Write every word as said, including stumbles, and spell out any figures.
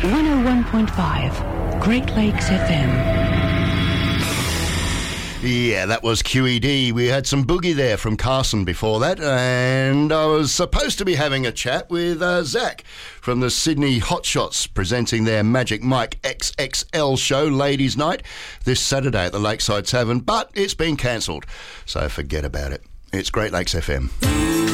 one oh one point five, Great Lakes F M. Yeah, that was Q E D. We had some boogie there from Carson before that, and I was supposed to be having a chat with uh, Zach from the Sydney Hotshots presenting their Magic Mike X X L show, Ladies' Night, this Saturday at the Lakeside Tavern, but it's been cancelled, so forget about it. It's Great Lakes F M.